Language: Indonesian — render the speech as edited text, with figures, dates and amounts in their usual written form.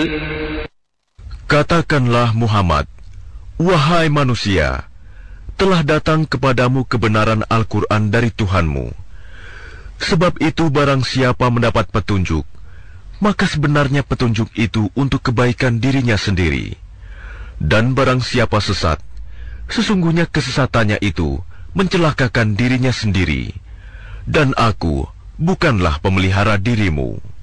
Katakanlah Muhammad, wahai manusia, telah datang kepadamu kebenaran Al-Quran dari Tuhanmu. Sebab itu barang siapa mendapat petunjuk, maka sebenarnya petunjuk itu untuk kebaikan dirinya sendiri. Dan barang siapa sesat, sesungguhnya kesesatannya itu mencelakakan dirinya sendiri. Dan aku bukanlah pemelihara dirimu.